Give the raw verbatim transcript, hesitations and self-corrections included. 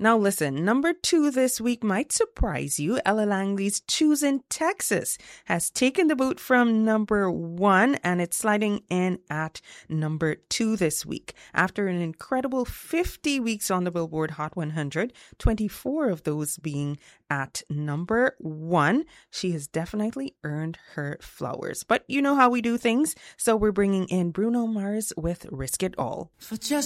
Now listen, number two this week might surprise you. Ella Langley's Choosing Texas has taken the boot from number one and it's sliding in at number two this week. After an incredible fifty weeks on the Billboard Hot one hundred, twenty-four of those being at number one, she has definitely earned her flowers. But you know how we do things, so we're bringing in Bruno Mars with Risk It All. For just